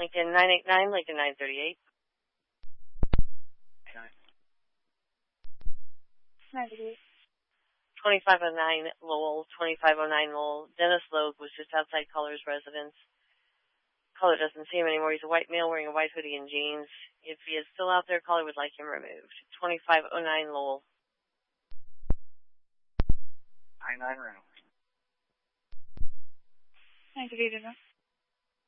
Lincoln 989, Lincoln 938. 938. 2509 Lowell, 2509 Lowell. Dennis Logue was just outside Caller's residence. Caller doesn't see him anymore. He's a white male wearing a white hoodie and jeans. If he is still out there, caller would like him removed. 2509 Lowell. 99 Reynolds. 938.